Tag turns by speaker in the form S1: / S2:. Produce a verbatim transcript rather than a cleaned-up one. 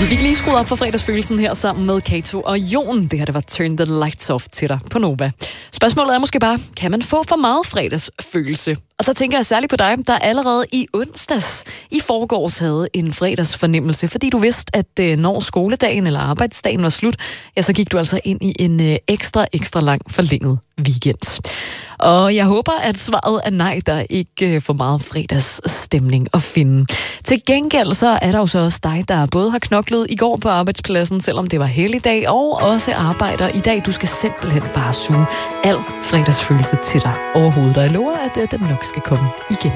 S1: Vi fik lige skruet op for fredagsfølelsen her sammen med Kato og Jon. Det her, det var Turn the Lights Off til dig på Nova. Spørgsmålet er måske bare, kan man få for meget fredagsfølelse? Og der tænker jeg særligt på dig, der allerede i onsdags i forgårs havde en fredagsfornemmelse, fordi du vidste, at når skoledagen eller arbejdsdagen var slut, ja, så gik du altså ind i en ekstra, ekstra lang forlænget weekend. Og jeg håber, at svaret er nej, der er ikke for meget fredagsstemning at finde. Til gengæld så er der jo så også dig, der både har knoklet i går på arbejdspladsen, selvom det var helligdag, og også arbejder i dag. Du skal simpelthen bare suge al fredagsfølelse til dig overhovedet, og jeg lover, at den nok skal komme igen.